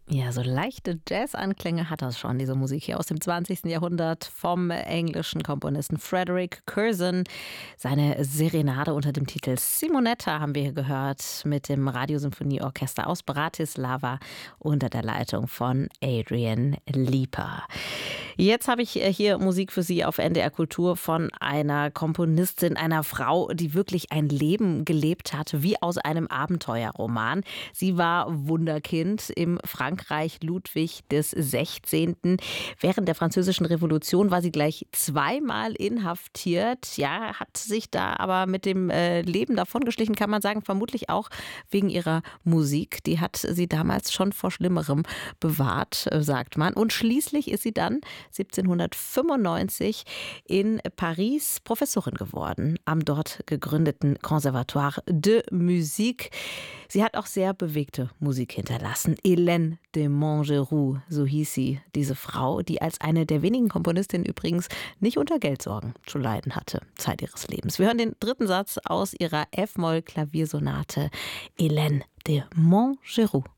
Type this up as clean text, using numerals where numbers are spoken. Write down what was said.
Ja, so leichte Jazz-Anklänge hat das schon, diese Musik hier aus dem 20. Jahrhundert vom englischen Komponisten Frederick Curzon. Seine Serenade unter dem Titel Simonetta haben wir hier gehört mit dem Radiosymphonieorchester aus Bratislava unter der Leitung von Adrian Lieper. Jetzt habe ich hier Musik für Sie auf NDR Kultur von einer Komponistin, einer Frau, die wirklich ein Leben gelebt hat, wie aus einem Abenteuerroman. Sie war Wunderkind im Frankreich Ludwig des 16. Während der Französischen Revolution war sie gleich zweimal inhaftiert. Ja, hat sich da aber mit dem Leben davongeschlichen, kann man sagen, vermutlich auch wegen ihrer Musik. Die hat sie damals schon vor Schlimmerem bewahrt, sagt man. Und schließlich ist sie dann 1795 in Paris Professorin geworden, am dort gegründeten Conservatoire de Musique. Sie hat auch sehr bewegte Musik hinterlassen. Hélène de Montgeroux, so hieß sie, diese Frau, die als eine der wenigen Komponistinnen übrigens nicht unter Geldsorgen zu leiden hatte, Zeit ihres Lebens. Wir hören den dritten Satz aus ihrer F-Moll-Klaviersonate Hélène de Montgeroux.